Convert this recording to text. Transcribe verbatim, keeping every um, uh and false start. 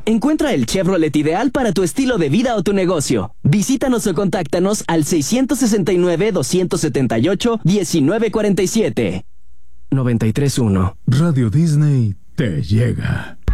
Encuentra el Chevrolet ideal para tu estilo de vida o tu negocio. Visítanos o contáctanos al seis seis nueve, dos siete ocho, uno nueve cuatro siete. noventa y tres punto uno. Radio Disney te llega.